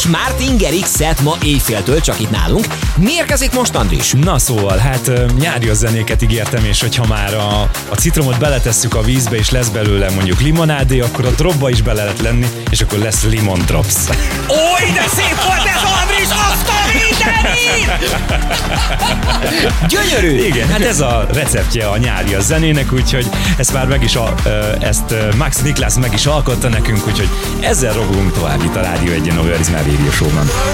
Martin Garrix-et ma éjféltől csak itt nálunk. Mi érkezik most, Andris? Na szóval, hát nyári zenéket ígértem, és hogyha már a citromot beletesszük a vízbe, és lesz belőle mondjuk limonádé, akkor a dropba is bele lehet lenni, és akkor lesz limon drops. Oly, de szép volt ez, Andris! Azt a mindenit! Gyönyörű! Igen, hát ez a receptje a nyári zenének, úgyhogy ezt már ezt Max Niklas meg is alkotta nekünk, úgyhogy ezzel rogunk tovább itt a Rádió 1-en a Where is My Radio Show-ban.